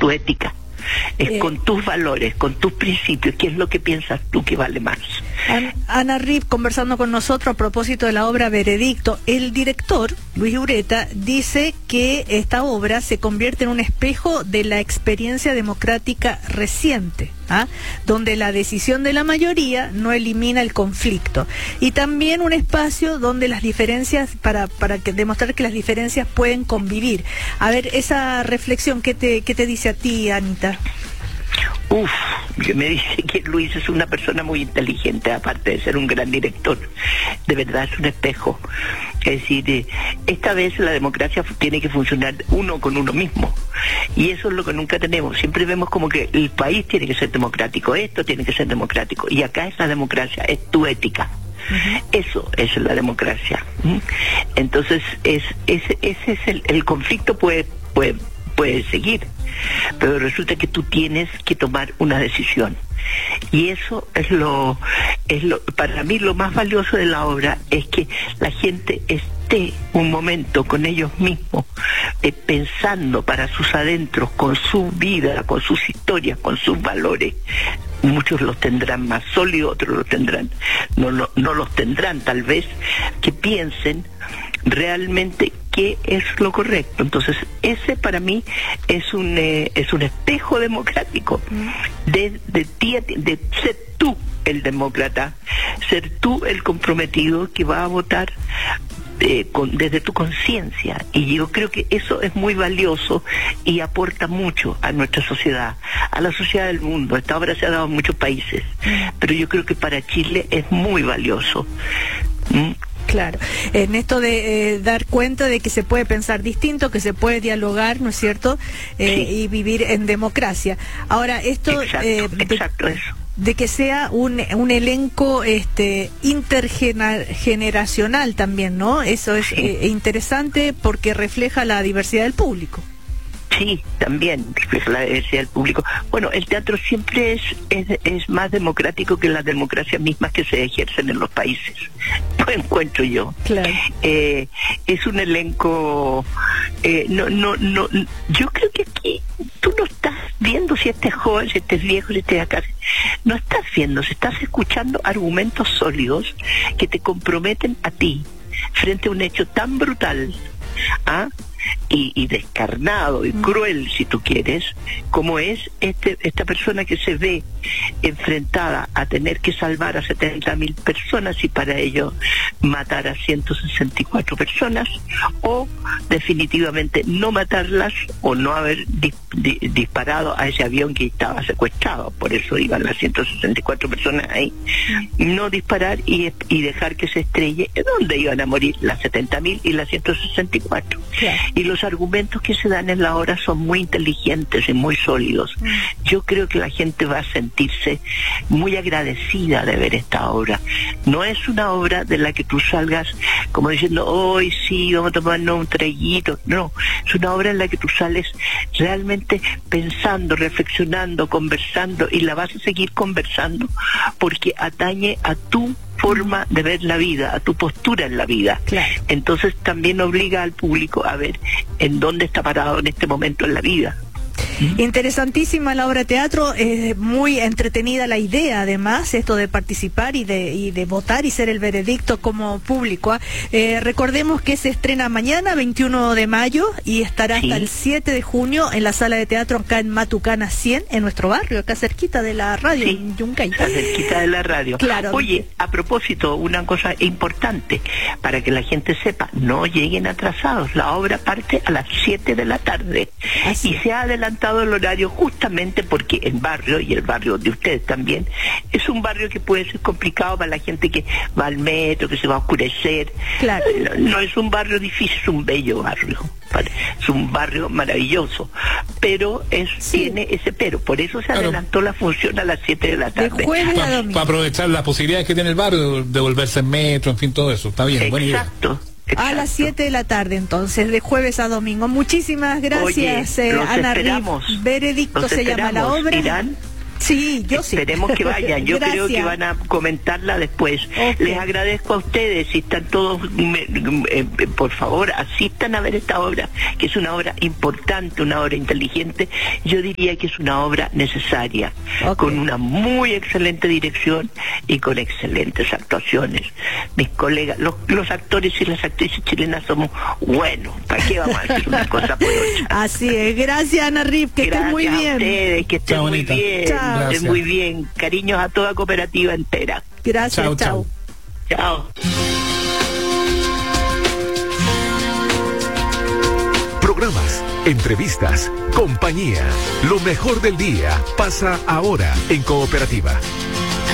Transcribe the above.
tu ética. Es con tus valores, con tus principios. ¿Qué es lo que piensas tú que vale más? Ana Rip, conversando con nosotros a propósito de la obra Veredicto, el director, Luis Ureta, dice que esta obra se convierte en un espejo de la experiencia democrática reciente, donde la decisión de la mayoría no elimina el conflicto, y también un espacio donde las diferencias, para demostrar que las diferencias pueden convivir. A ver, esa reflexión, ¿qué te dice a ti, Anita? Que me dice que Luis es una persona muy inteligente, aparte de ser un gran director. De verdad es un espejo. Es decir, esta vez la democracia tiene que funcionar uno con uno mismo, y eso es lo que nunca tenemos. Siempre vemos como que el país tiene que ser democrático, esto tiene que ser democrático, y acá es la democracia, es tu ética. Eso es la democracia. Entonces ese es el conflicto puede seguir, pero resulta que tú tienes que tomar una decisión, y eso es lo para mí lo más valioso de la obra, es que la gente esté un momento con ellos mismos, pensando para sus adentros, con su vida, con sus historias, con sus valores. Muchos los tendrán más sólidos, otros los tendrán no los tendrán, tal vez, que piensen realmente qué es lo correcto. Entonces ese para mí es un espejo democrático de ser tú el demócrata, ser tú el comprometido que va a votar desde tu conciencia, y yo creo que eso es muy valioso y aporta mucho a nuestra sociedad, a la sociedad del mundo. Esta obra se ha dado en muchos países, pero yo creo que para Chile es muy valioso. Claro, en esto de dar cuenta de que se puede pensar distinto, que se puede dialogar, ¿no es cierto? Sí. Y vivir en democracia. Ahora, esto exacto, eso. De que sea un elenco intergeneracional también, ¿no? Eso es interesante porque refleja la diversidad del público. Sí, también refleja la diversidad del público. Bueno, el teatro siempre es más democrático que las democracias mismas que se ejercen en los países. Lo encuentro yo. Claro. Es un elenco... yo creo que aquí tú no estás viendo si este es joven, si este es viejo, si este es acá. No estás viendo, si estás escuchando argumentos sólidos que te comprometen a ti frente a un hecho tan brutal, y descarnado y cruel, si tú quieres, como es esta persona que se ve enfrentada a tener que salvar a 70.000 personas, y para ello matar a 164 personas, o definitivamente no matarlas, o no haber disparado a ese avión que estaba secuestrado. Por eso iban las 164 personas ahí. No disparar y dejar que se estrelle, donde iban a morir las 70.000 y las 164. Claro. Y los argumentos que se dan en la obra son muy inteligentes y muy sólidos. Yo creo que la gente va a sentirse muy agradecida de ver esta obra. No es una obra de la que tú salgas como diciendo, hoy sí, vamos a tomarnos un traguito. No, es una obra en la que tú sales realmente pensando, reflexionando, conversando, y la vas a seguir conversando porque atañe a tu forma de ver la vida, a tu postura en la vida. Claro. Entonces también obliga al público a ver en dónde está parado en este momento en la vida. Interesantísima la obra de teatro, muy entretenida la idea, además, esto de participar y de votar y ser el veredicto como público. Recordemos que se estrena mañana, 21 de mayo, y estará hasta el 7 de junio en la sala de teatro acá en Matucana 100, en nuestro barrio, acá cerquita de la radio, en Yungay. Está cerquita de la radio. Claro. Oye, a propósito, una cosa importante, para que la gente sepa, no lleguen atrasados. La obra parte a las 7 de la tarde. Así. Y se ha adelantado el horario justamente porque el barrio, y el barrio de ustedes también, es un barrio que puede ser complicado para la gente que va al metro, que se va a oscurecer. Claro. No es un barrio difícil, es un bello barrio. Es un barrio maravilloso, pero tiene ese pero. Por eso se adelantó la función a las 7 de la tarde. De jueves a domingo. Para aprovechar las posibilidades que tiene el barrio, de volverse en metro, en fin, todo eso. Está bien, buena idea. Exacto. A las 7 de la tarde, entonces, de jueves a domingo. Muchísimas gracias, Oye, Ana Rip. Veredicto se llama la obra. ¿Irán? Sí, yo sí. Esperemos que vayan. Yo Gracias. creo que van a comentarla después. Okay. Les agradezco a ustedes. Si están todos, por favor, asistan a ver esta obra, que es una obra importante, una obra inteligente. Yo diría que es una obra necesaria, con una muy excelente dirección y con excelentes actuaciones. Mis colegas, los actores y las actrices chilenas somos buenos. ¿Para qué vamos a hacer una cosa por otra? Así es. Gracias, Ana Rip, que estén muy bien. Gracias a ustedes, que estén muy bien. Chao. Que estén muy bien. Cariños a toda cooperativa entera. Gracias, chao. Chao. Programas, entrevistas, compañía. Lo mejor del día pasa ahora en Cooperativa.